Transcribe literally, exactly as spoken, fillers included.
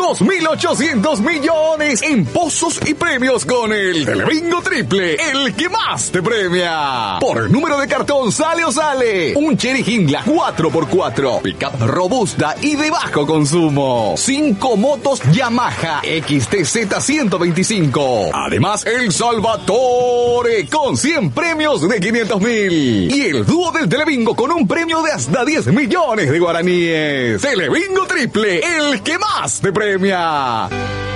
dos mil ochocientos millones en pozos y premios con el Telebingo Triple, el que más te premia. Por número de cartón sale o sale un Chery Hingla cuatro por cuatro, pickup robusta y de bajo consumo. Cinco motos Yamaha X T Z ciento veinticinco. Además, el Salvatore con cien premios de quinientos mil. Y el dúo del Telebingo con un premio de hasta diez millones de guaraníes. Telebingo Triple, el que más te premia.